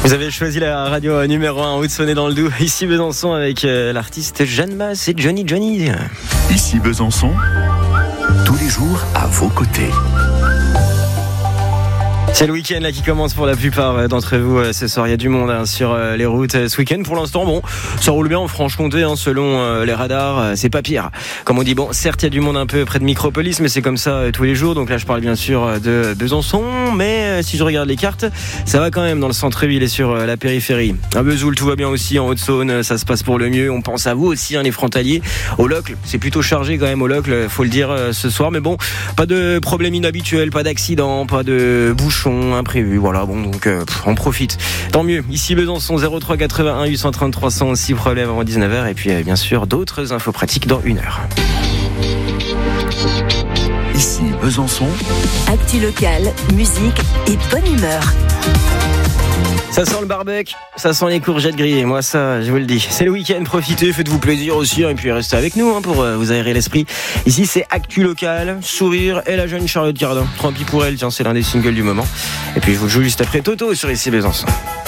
Vous avez choisi la radio numéro 1 en Haute-Saône dans le Doubs. Ici Besançon avec l'artiste Jeanne Masse et Johnny. Ici Besançon, tous les jours à vos côtés. C'est le week-end là qui commence pour la plupart d'entre vous ce soir. Il y a du monde sur les routes ce week-end. Pour l'instant, bon, ça roule bien en Franche-Comté selon les radars. C'est pas pire. Comme on dit, bon, certes, il y a du monde un peu près de Micropolis, mais c'est comme ça tous les jours. Donc là, je parle bien sûr de Besançon. Mais si je regarde les cartes, ça va quand même dans le centre-ville et sur la périphérie. À Vesoul, tout va bien aussi. En Haute-Saône, ça se passe pour le mieux. On pense à vous aussi, les frontaliers. Au Locle, c'est plutôt chargé quand même au Locle, faut le dire ce soir. Mais bon, pas de problème inhabituel, pas d'accident, pas de bouchon imprévu, voilà, bon, donc on profite, tant mieux. Ici Besançon, 03 81 833 106 problèmes avant 19h, et puis bien sûr d'autres infos pratiques dans 1 heure. Ici Besançon, actu locale, musique et bonne humeur. Ça sent le barbecue, ça sent les courgettes grillées, moi ça je vous le dis. C'est le week-end, profitez, faites-vous plaisir aussi, et puis restez avec nous pour vous aérer l'esprit. Ici c'est actu local, sourire et la jeune Charlotte Cardin. Tant pis pour elle, tiens, c'est l'un des singles du moment. Et puis je vous le joue juste après Toto sur Ici Besançon.